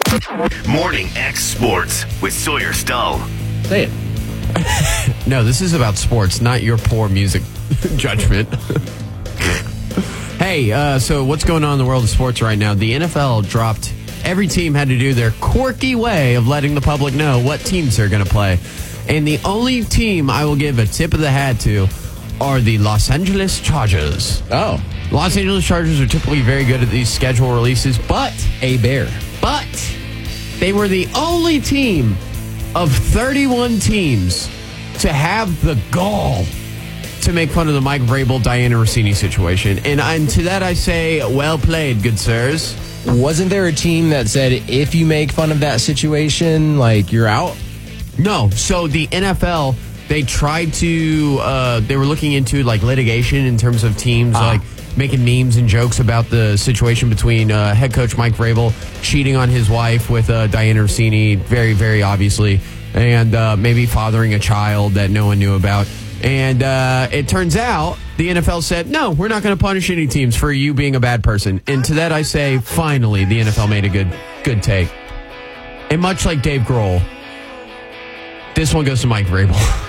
Morning X Sports with Sawyer Stull. Say it. No, this is about sports, not your poor music judgment. Hey, so what's going on in the world of sports right now? The NFL dropped, every team had to do their quirky way of letting the public know what teams they're going to play. And the only team I will give a tip of the hat to are the Los Angeles Chargers. Oh. Los Angeles Chargers are typically very good at these schedule releases, but they were the only team of 31 teams to have the gall to make fun of the Mike Vrabel, Diana Rossini situation. And to that I say, well played, good sirs. Wasn't there a team that said if you make fun of that situation, like, you're out? No. So the NFL, they tried to, they were looking into, like, litigation in terms of teams, like, making memes and jokes about the situation between head coach Mike Vrabel cheating on his wife with Diana Rossini, very, very obviously, and maybe fathering a child that no one knew about. And it turns out the NFL said, no, we're not going to punish any teams for you being a bad person. And to that I say, finally, the NFL made a good take. And much like Dave Grohl, this one goes to Mike Vrabel.